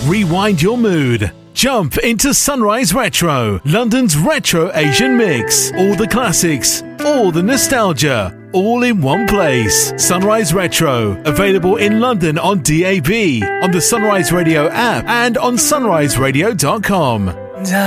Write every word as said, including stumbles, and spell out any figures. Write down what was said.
rewind your mood. Jump into Sunrise Retro, London's retro Asian mix. All the classics, all the nostalgia, all in one place. Sunrise Retro, available in London on D A B, on the Sunrise Radio app, and on sunrise radio dot com.